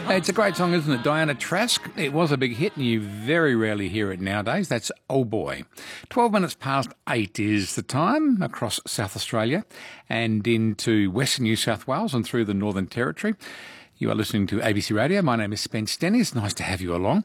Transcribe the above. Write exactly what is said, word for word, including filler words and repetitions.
It's a great song, isn't it? Diana Trask. It was a big hit and you very rarely hear it nowadays. That's Oh Boy. twelve minutes past eight is the time across South Australia and into Western New South Wales and through the Northern Territory. You are listening to A B C Radio. My name is Spence Denny. It's nice to have you along.